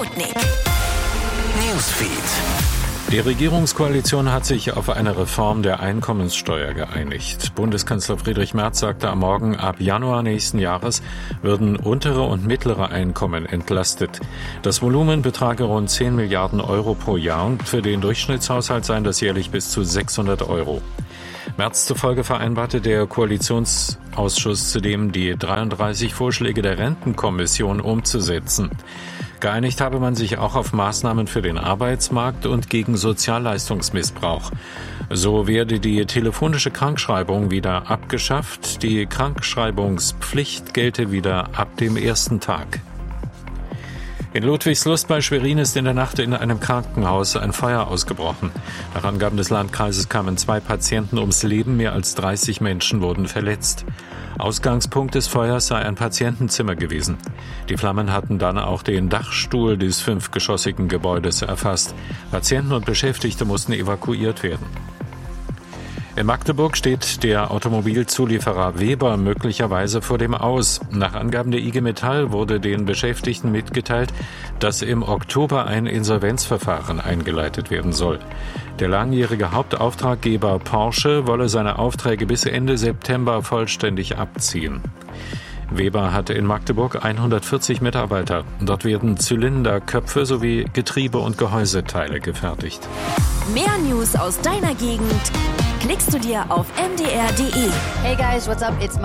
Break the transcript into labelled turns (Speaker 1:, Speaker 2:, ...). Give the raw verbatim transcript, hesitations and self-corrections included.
Speaker 1: Sputnik Newsfeed.
Speaker 2: Die Regierungskoalition hat sich auf eine Reform der Einkommenssteuer geeinigt. Bundeskanzler Friedrich Merz sagte am Morgen, ab Januar nächsten Jahres würden untere und mittlere Einkommen entlastet. Das Volumen betrage rund zehn Milliarden Euro pro Jahr und für den Durchschnittshaushalt seien das jährlich bis zu sechshundert Euro. Merz zufolge vereinbarte der Koalitionsausschuss zudem, die dreiunddreißig Vorschläge der Rentenkommission umzusetzen. Geeinigt habe man sich auch auf Maßnahmen für den Arbeitsmarkt und gegen Sozialleistungsmissbrauch. So werde die telefonische Krankschreibung wieder abgeschafft. Die Krankschreibungspflicht gelte wieder ab dem ersten Tag. In Ludwigslust bei Schwerin ist in der Nacht in einem Krankenhaus ein Feuer ausgebrochen. Nach Angaben des Landkreises kamen zwei Patienten ums Leben, mehr als dreißig Menschen wurden verletzt. Ausgangspunkt des Feuers sei ein Patientenzimmer gewesen. Die Flammen hatten dann auch den Dachstuhl des fünfgeschossigen Gebäudes erfasst. Patienten und Beschäftigte mussten evakuiert werden. In Magdeburg steht der Automobilzulieferer Weber möglicherweise vor dem Aus. Nach Angaben der I G Metall wurde den Beschäftigten mitgeteilt, dass im Oktober ein Insolvenzverfahren eingeleitet werden soll. Der langjährige Hauptauftraggeber Porsche wolle seine Aufträge bis Ende September vollständig abziehen. Weber hatte in Magdeburg hundertvierzig Mitarbeiter. Dort werden Zylinder, Köpfe sowie Getriebe- und Gehäuseteile gefertigt.
Speaker 1: Mehr News aus deiner Gegend klickst du dir auf m d r punkt d e.
Speaker 3: Hey guys, what's up? It's